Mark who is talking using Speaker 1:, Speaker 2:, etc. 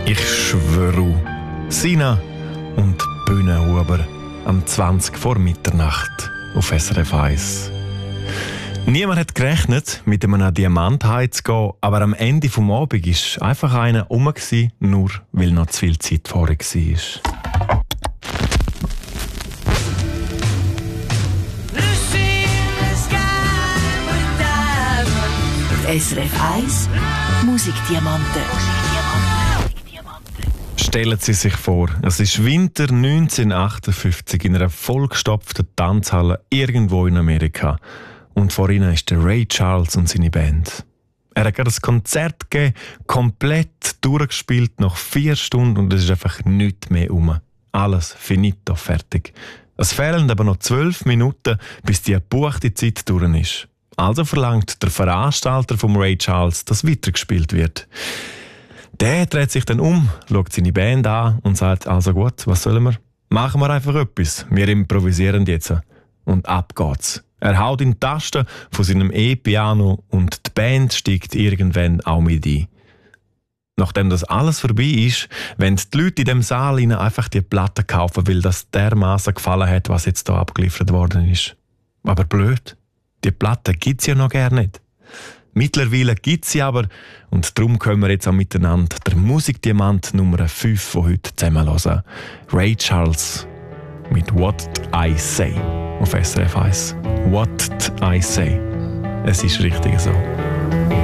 Speaker 1: Ich schwöre, Sina und Bühnenhuber am 20 vor Mitternacht auf SRF 1. Niemand hat gerechnet, mit einem Diamant heimzugehen, aber am Ende des Abends war einfach einer rum, nur weil noch zu viel Zeit vorher war.
Speaker 2: SRF 1 Musikdiamanten.
Speaker 1: Stellen Sie sich vor, es ist Winter 1958 in einer vollgestopften Tanzhalle irgendwo in Amerika. Und vor ihnen ist der Ray Charles und seine Band. Er hat gerade ein Konzert gegeben, komplett durchgespielt, nach 4 Stunden und es ist einfach nichts mehr rum. Alles finito, fertig. Es fehlen aber noch 12 Minuten, bis die gebuchte Zeit durch ist. Also verlangt der Veranstalter vom Ray Charles, dass weitergespielt wird. Der dreht sich dann um, schaut seine Band an und sagt, also gut, was sollen wir? Machen wir einfach etwas. Wir improvisieren jetzt. Und ab geht's. Er haut in die Tasten von seinem E-Piano und die Band steigt irgendwann auch mit ein. Nachdem das alles vorbei ist, wollen die Leute in dem Saal einfach die Platte kaufen, weil das dermaßen gefallen hat, was jetzt hier abgeliefert worden ist. Aber blöd. Die Platte gibt es ja noch gar nicht. Mittlerweile gibt es sie aber und darum können wir jetzt auch miteinander den Musikdiamant Nummer 5 von heute zusammen hören. Ray Charles mit What I Say auf SRF 1. What I Say. Es ist richtig so.